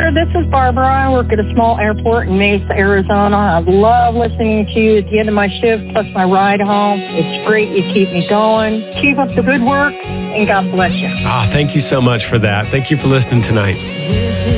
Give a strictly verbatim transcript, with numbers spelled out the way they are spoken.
Peter. This is Barbara. I work at a small airport in Mesa, Arizona. I love listening to you at the end of my shift, plus my ride home. It's great. You keep me going. Keep up the good work, and God bless you. Ah, thank you so much for that. Thank you for listening tonight.